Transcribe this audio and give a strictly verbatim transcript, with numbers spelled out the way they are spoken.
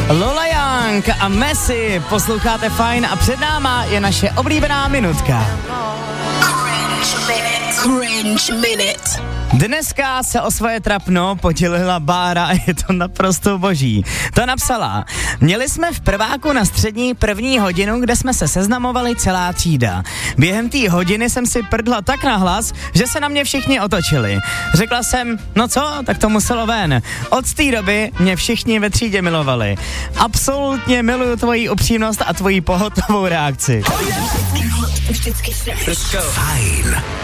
Lola Young a Messi, posloucháte Fajn a před náma je naše oblíbená minutka. Cringe minute. Dneska se o svoje trapno podělila Bára a je to naprosto boží. To napsala: měli jsme v prváku na střední první hodinu, kde jsme se seznamovali celá třída. Během té hodiny jsem si prdla tak nahlas, že se na mě všichni otočili. Řekla jsem, no co, tak to muselo ven. Od té doby mě všichni ve třídě milovali. Absolutně miluju tvoji upřímnost a tvoji pohotovou reakci. Fajn